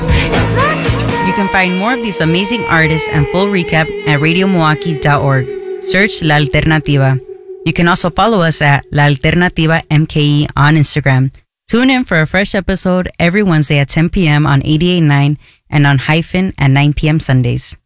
You can find more of these amazing artists and full recap at radiomilwaukee.org. Search La Alternativa. You can also follow us at La Alternativa MKE on Instagram. Tune in for a fresh episode every Wednesday at 10 p.m. on 88.9 and on Hyphen at 9 p.m. Sundays.